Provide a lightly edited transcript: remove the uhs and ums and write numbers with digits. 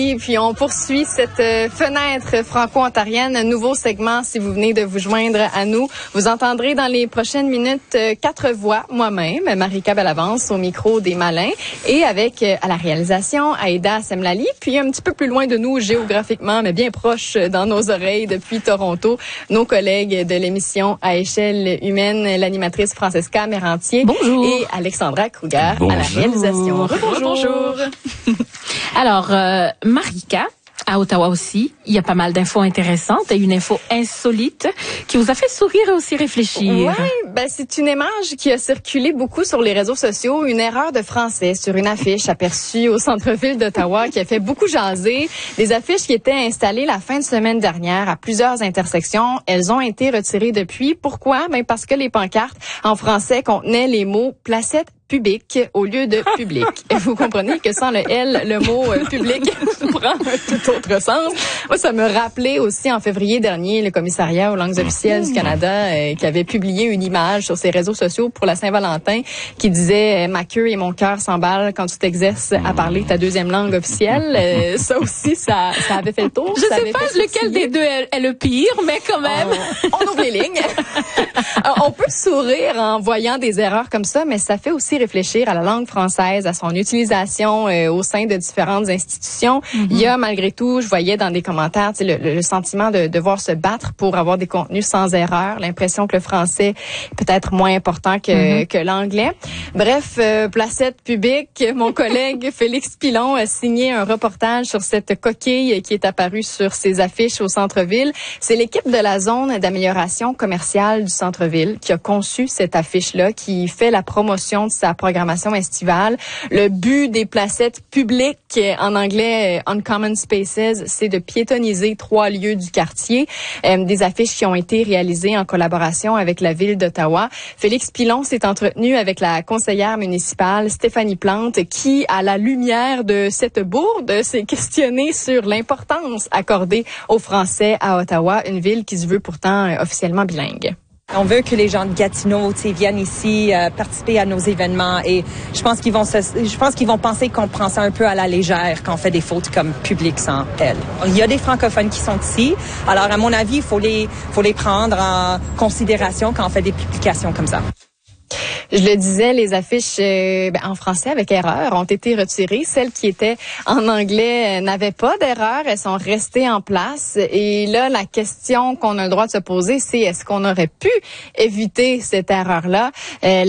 Et puis on poursuit cette fenêtre franco-ontarienne, un nouveau segment si vous venez de vous joindre à nous. Vous entendrez dans les prochaines minutes 4 voix, moi-même, Marika Bellavance au micro des Malins et avec à la réalisation Aïda Semlali, puis un petit peu plus loin de nous géographiquement, mais bien proche dans nos oreilles depuis Toronto, nos collègues de l'émission À échelle humaine, l'animatrice Francesca Mérantier. Bonjour. Et Alexandra Kruger à la réalisation. Bonjour. Alors, Marika, à Ottawa aussi, il y a pas mal d'infos intéressantes et une info insolite qui vous a fait sourire et aussi réfléchir. Oui, c'est une image qui a circulé beaucoup sur les réseaux sociaux, une erreur de français sur une affiche aperçue au centre-ville d'Ottawa qui a fait beaucoup jaser. Des affiches qui étaient installées la fin de semaine dernière à plusieurs intersections, elles ont été retirées depuis. Pourquoi? Parce que les pancartes en français contenaient les mots « placette public » au lieu de « public ». Et vous comprenez que sans le L, le mot « public » prend un tout autre sens. Moi, ça me rappelait aussi en février dernier le commissariat aux langues officielles du Canada qui avait publié une image sur ses réseaux sociaux pour la Saint-Valentin qui disait « Ma queue et mon cœur s'emballent quand tu t'exerces à parler ta deuxième langue officielle ». Ça aussi, ça avait fait le tour. Je sais pas lequel des deux est le pire, mais quand même. On ouvre les lignes. On peut sourire en voyant des erreurs comme ça, mais ça fait aussi réfléchir à la langue française, à son utilisation au sein de différentes institutions. Il y a malgré tout, je voyais dans des commentaires, le sentiment de devoir se battre pour avoir des contenus sans erreur, l'impression que le français est peut-être moins important que l'anglais. Bref, placette publique, mon collègue Félix Pilon a signé un reportage sur cette coquille qui est apparue sur ses affiches au centre-ville. C'est l'équipe de la zone d'amélioration commerciale du centre-ville qui a conçu cette affiche-là, qui fait la promotion de sa programmation estivale. Le but des placettes publiques, en anglais Uncommon Spaces, c'est de piétoniser 3 lieux du quartier. Des affiches qui ont été réalisées en collaboration avec la ville d'Ottawa. Félix Pilon s'est entretenu avec la conseillère municipale Stéphanie Plante qui, à la lumière de cette bourde, s'est questionnée sur l'importance accordée au français à Ottawa, une ville qui se veut pourtant officiellement bilingue. On veut que les gens de Gatineau, viennent ici participer à nos événements et je pense qu'ils vont penser qu'on prend ça un peu à la légère quand on fait des fautes comme public sans L. Il y a des francophones qui sont ici. Alors à mon avis, il faut les prendre en considération quand on fait des publications comme ça. Je le disais, les affiches en français avec erreur ont été retirées. Celles qui étaient en anglais n'avaient pas d'erreur. Elles sont restées en place. Et là, la question qu'on a le droit de se poser, c'est est-ce qu'on aurait pu éviter cette erreur-là?